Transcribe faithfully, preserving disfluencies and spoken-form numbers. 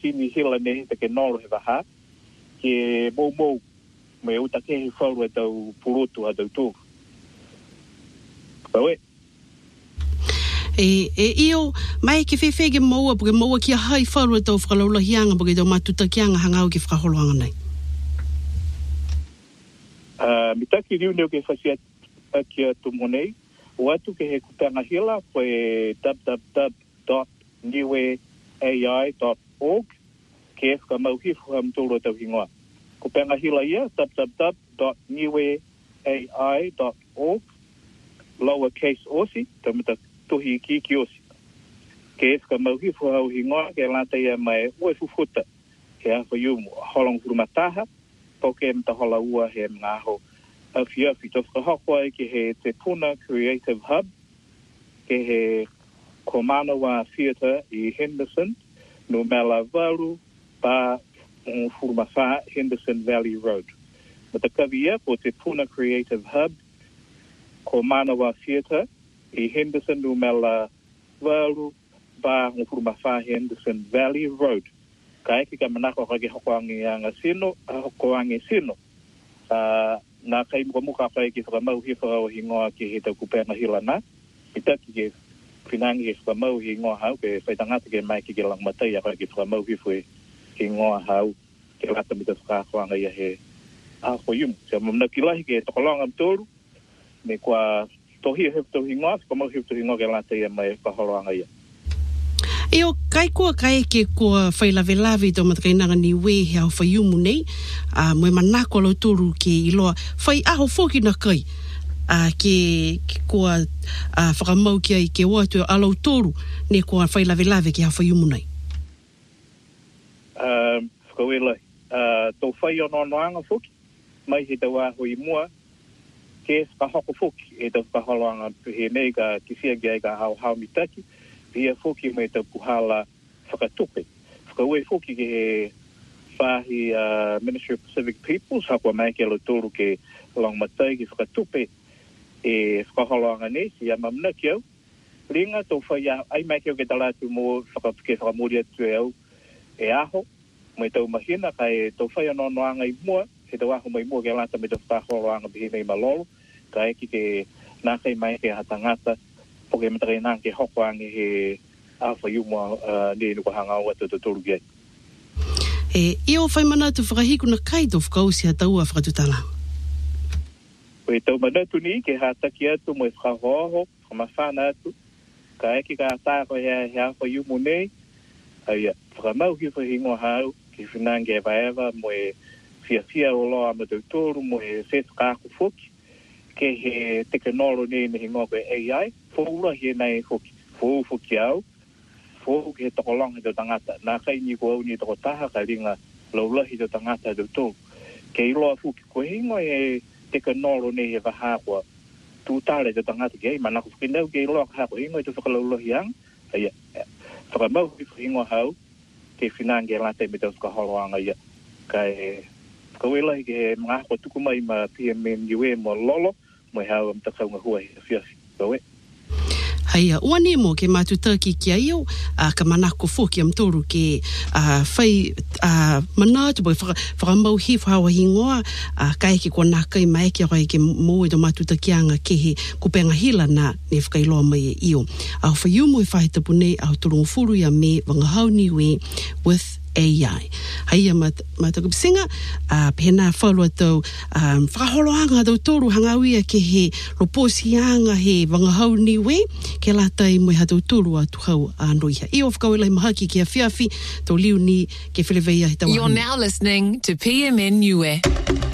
tini hila ne te ke noro he waha, ke mou mou, me uta ke he whauru e tau purutu a tau tū. Kawe? E, e io, mai ke whewhege maua, porque maua kia hai whauru e tau whakalaulahianga, porque tau matuta kianga hangau ki whakaholoanga nei. Uh, mitaki riu neo ke whasia kia tumonei, o atu ke he kutanga hila, koe w w w dot niue a i dot org, ke e whakamauhifu ha mtoro tau hingoa. Kupanga hila ia, w w w dot niue a i dot org, lowercase osi, tamata tuhi ki ki osi. Ke e whakamauhifu hau hingoa, ke lanta ia mai ue fufuta, ke a whaiumu, holong hurumataha, poke e mta hola ua he mga aho. A fia fi to whakahokoa ke he Te Puna Creative Hub, ke he Komanawa Theatre i Henderson, no Mela Varu, pa um, Furumawha, Henderson Valley Road. But the kavia po Te Puna Creative Hub, Komanawa Theatre i Henderson, no Mela Varu, pa um, Furumawha, Henderson Valley Road. Ka eki ka manako kake hokoangi anga sino, hokoangi sino. Uh, nā kai muka muka kai ki whakamau he whakau hi ngoa ki he tau kupena hila nā. I taki ke whinangi he whakamau hi ngoa hau, ke whaitangata ke mai ki ke langmatai a kai ki whakamau hi whi hi ngoa hau, ke rata mita whakakoanga ia he ako iumu. Sia mamna ki lahi ke tokolonga mtoru, me kua tohi he tau hi ngoa, whakamau he tau hi ngoa ke rata ia mai whakahoroanga ia. Eo, kai kua kai ke kua whailawelawe tō matakainanga ni we he au whaiumu nei, uh, moe manako alo tōru ke iloa, whai aho whoki na kai, uh, ke, ke kua uh, whakamau ki ai ke watu alo tōru, ne kua whailawelawe ke au whaiumu nei. Um, whakawelai, uh, tō whai ono anoanga whoki, mai he tau aho i mua, ke whakahoko whoki, e tau whakaholoanga he nei ka kisia ki ai ka hau hau mitaki, pia foki mai tau puhala whakatupe. Whakaue foki ke he whahi uh, Ministry of Pacific Peoples, hapua mai ke alo tōru ke Longmatai ki whakatupe e whakaholoanga ne, si a mamna ki au. Ringa tō whai ai mai ke au ke talatu mō whakapike whakamori atu e au e aho, mai tau mahina kai tō whai anoanoanga i mua, he tau aho mai mua ke lata mai tau whakaholoanga bihi nei malolo, ka eki ke nākai mai ke hatangata, poke matakai nā ke hokoangi he awha iumua uh, ne nuka hanga o atu tōru ki ai. E, io whai mana tu whakahiku na kai tō whakausi a taua whakatutala? Koe tau manatu ni ke hātaki atu mo e whakahoho, whamawhana atu, ka eki ka tāko he, he awha iumu nei, ai whakamau ki whahingo hau, ki whinange e waewa mo e fia fia o loa ma tau tōru, mo e whetu kāku whoki, ke he tekenoro nei ne hingo koe A I, fōura he nei whoki, fōu whoki au, fōu ke he tokolong he tau tangata. Nā kai ni ko au ni toko taha ka ringa laula he tau tangata tau tō. Ke iloa whoki, ko hingo he tekenoro nei he wahakua, tūtare tau tangata ki ei, manako whakinau ke iloa ka hako, hingo he tau whakalaula hiang, ai whakamau ki hingo hau, ke whinange late me tau whakaholoanga ia. Kai whakawelahi ke he mga hako tukumai ma P M N U E mo lolo, mo hau am takaunga hua he whiasi. Kawe. Haia, ua ni mo ke matutaki ki ai au, uh, ka manako whoki am tōru ke uh, whai uh, mana te boi whakamau hi whahawa hingoa, uh, kai ke kua nākai mai ke rai ke mō e tō matutakianga ke he kupenga hila na ne whakailoa mai e io. Au whaiumu e whahitapu nei au turungu furu ia me wangahau niwe with A I. Haia mat matakupisinga uh, pena whalua tau um, whakaholoanga tau tōru hangawia ke he loposianga he wangahau niwe ke latai moi hatau tōru atu hau anoiha. Io whakawelai mahaki ke a whiawhi tō liu ni ke whileweia he tawa. You're now listening to P M N U E.